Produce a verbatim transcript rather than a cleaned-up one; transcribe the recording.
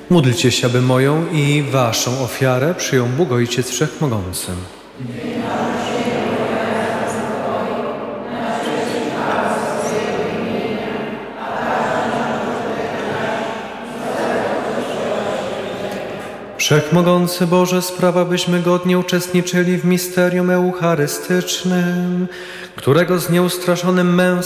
Módlcie się, aby moją i waszą ofiarę przyjął Bóg Ojciec Wszechmogący. Wszechmogący Boże, sprawa, byśmy godnie uczestniczyli w misterium eucharystycznym, którego z nieustraszonym męstwem